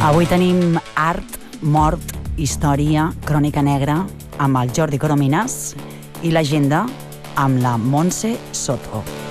Avui tenim art, mort, història, crònica negra amb el Jordi Coromines i l'agenda amb la Montse Soto.